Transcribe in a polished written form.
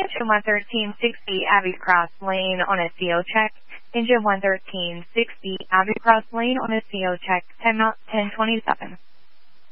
Engine 11360 Abbey Cross Lane on a CO check. Engine 11360 Abbey Cross Lane on a CO check. Time out 1027.